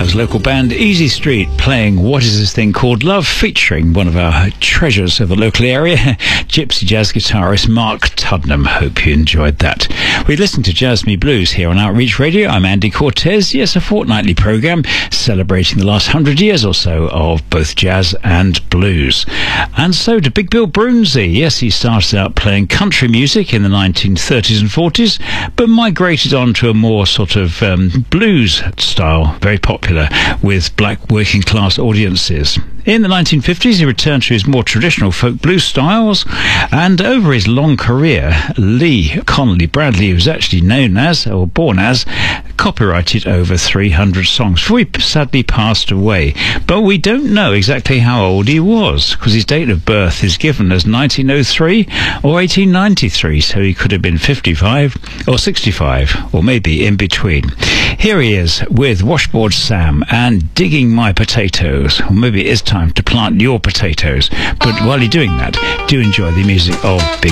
As local band Easy Street playing What Is This Thing Called Love, featuring one of our treasures of the local area, gypsy jazz guitarist Mark Tuddenham. Hope you enjoyed that. We listened to Jazz Me Blues here on Outreach Radio. I'm Andy Cortez. Yes, a fortnightly programme celebrating the last 100 years or so of both jazz and blues. And so to Big Bill Broonzy. Yes, he started out playing country music in the 1930s and 40s, but migrated on to a more sort of blues style, very popular with black working class audiences. In the 1950s, he returned to his more traditional folk blues styles, and over his long career, Lee Connolly Bradley, who was actually known as, or born as, copyrighted over 300 songs before he sadly passed away. But we don't know exactly how old he was, because his date of birth is given as 1903 or 1893, so he could have been 55 or 65, or maybe in between. Here he is with Washboard Sam and Digging My Potatoes. Or maybe it is time to plant your potatoes. But while you're doing that, do enjoy the music of Big